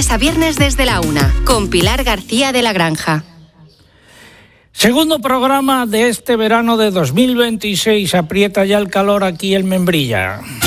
lunes a viernes desde la 1, con Pilar García de la Granja. Segundo programa de este verano de 2026. Aprieta ya el calor aquí en Membrilla.